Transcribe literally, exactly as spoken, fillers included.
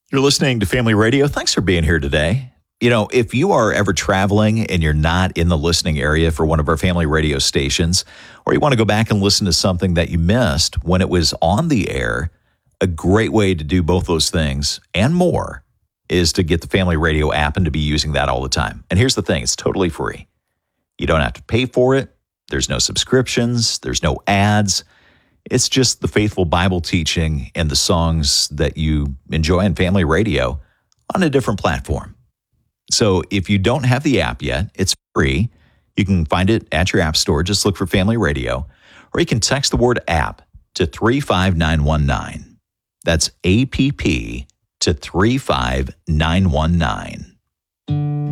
You're listening to Family Radio. Thanks for being here today. You know, if you are ever traveling and you're not in the listening area for one of our family radio stations, or you want to go back and listen to something that you missed when it was on the air, a great way to do both those things and more is to get the Family Radio app and to be using that all the time. And here's the thing, it's totally free. You don't have to pay for it. There's no subscriptions. There's no ads. It's just the faithful Bible teaching and the songs that you enjoy in Family Radio on a different platform. So if you don't have the app yet, it's free. You can find it at your app store. Just look for Family Radio. Or you can text the word app to three five nine one nine. That's A P P to three five nine one nine.